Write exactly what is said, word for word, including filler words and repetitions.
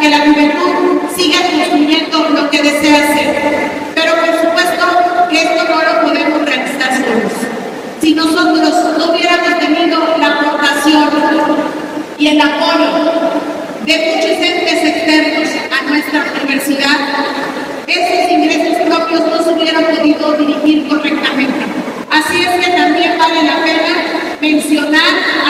que la juventud siga construyendo lo que desea hacer. Pero por supuesto que esto no lo podemos realizar solos. Si nosotros no hubiéramos tenido la aportación y el apoyo de muchos entes externos a nuestra universidad, esos ingresos propios no se hubieran podido dirigir correctamente. Así es que también vale la pena mencionar